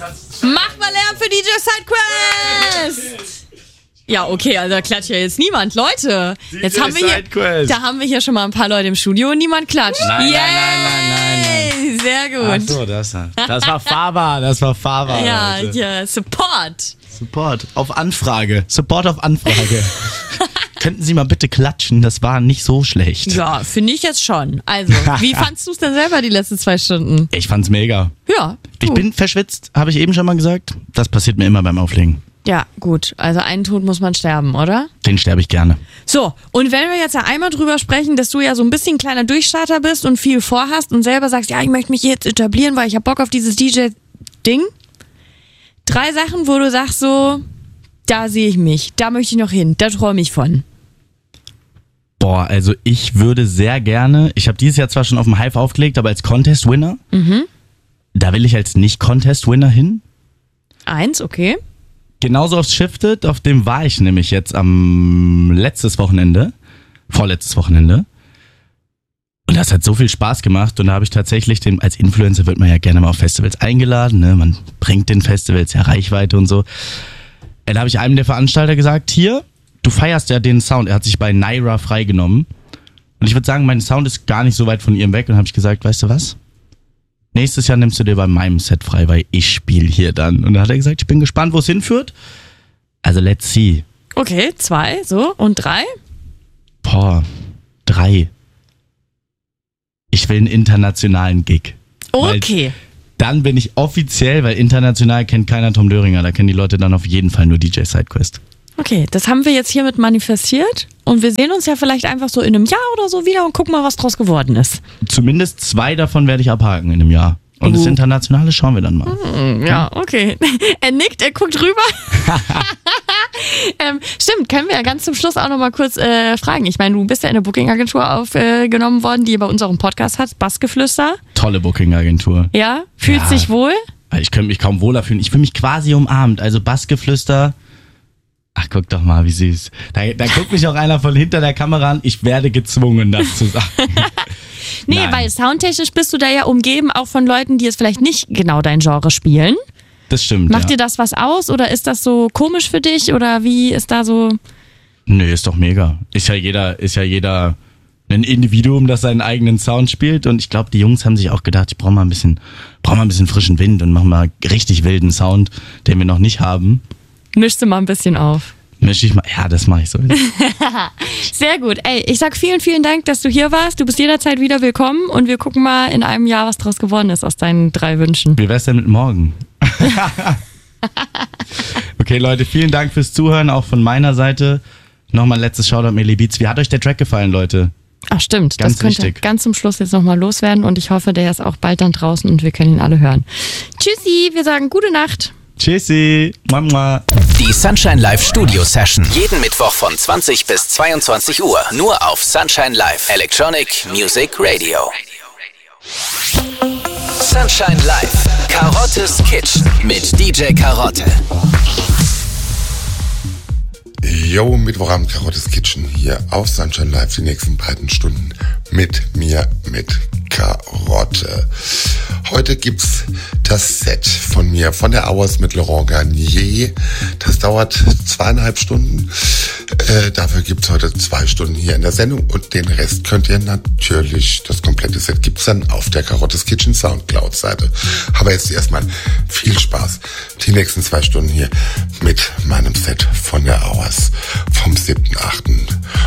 Mach mal Lärm für DJ Sidequest! Ja, okay, also da klatscht ja jetzt niemand. Leute, jetzt haben wir hier, da haben wir hier schon mal ein paar Leute im Studio und niemand klatscht. Nein. Sehr gut. Ach so, das war Fava. Ja, Leute. ja, Support auf Anfrage. Support auf Anfrage. Könnten Sie mal bitte klatschen? Das war nicht so schlecht. Ja, finde ich jetzt schon. Also, wie fandst du es denn selber die letzten 2 Stunden? Ich fand's mega. Ja. Ich bin verschwitzt, habe ich eben schon mal gesagt. Das passiert mir immer beim Auflegen. Ja, gut. Also einen Tod muss man sterben, oder? Den sterbe ich gerne. So, und wenn wir jetzt ja einmal drüber sprechen, dass du ja so ein bisschen kleiner Durchstarter bist und viel vorhast und selber sagst, ja, ich möchte mich jetzt etablieren, weil ich habe Bock auf dieses DJ-Ding. 3 Sachen, wo du sagst so, da sehe ich mich, da möchte ich noch hin, da träume ich von. Boah, also ich würde sehr gerne, ich habe dieses Jahr zwar schon auf dem Hive aufgelegt, aber als Contest-Winner, da will ich als Nicht-Contest-Winner hin. 1, okay. Genauso aufs Shifted, auf dem war ich nämlich jetzt vorletztes Wochenende. Und das hat so viel Spaß gemacht und da habe ich tatsächlich als Influencer wird man ja gerne mal auf Festivals eingeladen, ne? Man bringt den Festivals ja Reichweite und so. Da habe ich einem der Veranstalter gesagt, hier, du feierst ja den Sound. Er hat sich bei Naira freigenommen. Und ich würde sagen, mein Sound ist gar nicht so weit von ihrem weg. Und habe ich gesagt, weißt du was? Nächstes Jahr nimmst du dir bei meinem Set frei, weil ich spiele hier dann. Und da hat er gesagt, ich bin gespannt, wo es hinführt. Also let's see. Okay, 2, so. Und 3? 3. Ich will einen internationalen Gig. Okay. Weil dann bin ich offiziell, weil international kennt keiner Tom Döringer. Da kennen die Leute dann auf jeden Fall nur DJ Sidequest. Okay, das haben wir jetzt hiermit manifestiert und wir sehen uns ja vielleicht einfach so in einem Jahr oder so wieder und gucken mal, was draus geworden ist. Zumindest 2 davon werde ich abhaken in einem Jahr. Und das Internationale schauen wir dann mal. Ja, okay. Er nickt, er guckt rüber. Stimmt, können wir ja ganz zum Schluss auch noch mal kurz fragen. Ich meine, du bist ja in eine Booking-Agentur aufgenommen worden, die bei uns auch einen Podcast hat, Bassgeflüster. Tolle Booking-Agentur. Ja, fühlt sich wohl? Ich könnte mich kaum wohler fühlen. Ich fühle mich quasi umarmt. Also Bassgeflüster. Ach, guck doch mal, wie süß. Da guckt mich auch einer von hinter der Kamera an. Ich werde gezwungen, das zu sagen. Nee, weil soundtechnisch bist du da ja umgeben, auch von Leuten, die jetzt vielleicht nicht genau dein Genre spielen. Das stimmt, Macht dir das was aus oder ist das so komisch für dich oder wie ist da so? Nö, ist doch mega. Ist ja jeder ein Individuum, das seinen eigenen Sound spielt und ich glaube, die Jungs haben sich auch gedacht, ich brauche mal ein bisschen frischen Wind und machen mal richtig wilden Sound, den wir noch nicht haben. Mischst du mal ein bisschen auf. Ja, das mache ich so. Sehr gut. Ey, ich sag vielen, vielen Dank, dass du hier warst. Du bist jederzeit wieder willkommen und wir gucken mal in einem Jahr, was draus geworden ist aus deinen 3 Wünschen. Wie wär's denn mit morgen? Okay, Leute, vielen Dank fürs Zuhören, auch von meiner Seite. Nochmal ein letztes Shoutout, Melly Beats. Wie hat euch der Track gefallen, Leute? Ach stimmt, ganz das könnte wichtig. Ganz zum Schluss jetzt nochmal loswerden und ich hoffe, der ist auch bald dann draußen und wir können ihn alle hören. Tschüssi, wir sagen gute Nacht. Tschüssi. Mama. Die Sunshine Live Studio Session. Jeden Mittwoch von 20 bis 22 Uhr. Nur auf Sunshine Live. Electronic Music Radio. Sunshine Live. Karottes Kitchen mit DJ Karotte. Yo, Mittwochabend Karottes Kitchen hier auf Sunshine Live. Die nächsten beiden Stunden mit mir, mit Karotte. Heute gibt's das Set von mir, von der Hours mit Laurent Garnier. Das dauert 2,5 Stunden. Dafür gibt's heute 2 Stunden hier in der Sendung und den Rest könnt ihr natürlich, das komplette Set gibt's dann auf der Karottes Kitchen Soundcloud-Seite. Aber jetzt erstmal viel Spaß. Die nächsten 2 Stunden hier mit meinem Set von der Hours vom 7.8.